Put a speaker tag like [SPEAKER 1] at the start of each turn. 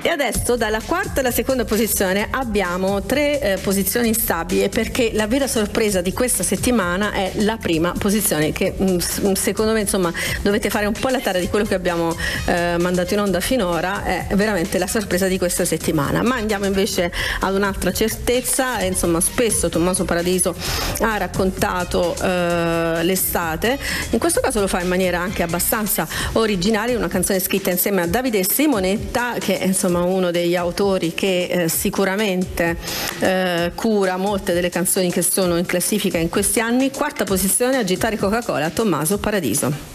[SPEAKER 1] E adesso dalla quarta alla seconda posizione abbiamo tre posizioni stabili, perché la vera sorpresa di questa settimana è la prima posizione, che secondo me insomma dovete fare un po' la tara di quello che abbiamo mandato in onda finora, è veramente la sorpresa di questa settimana. Ma andiamo invece ad un'altra certezza. Insomma, spesso Tommaso Paradiso ha raccontato l'estate, in questo caso lo fa in maniera anche abbastanza originale, una canzone scritta insieme a Davide Simonetta, che è insomma uno degli autori che sicuramente cura molte delle canzoni che sono in classifica in questi anni. Quarta posizione, Agitare Coca-Cola, Tommaso Paradiso.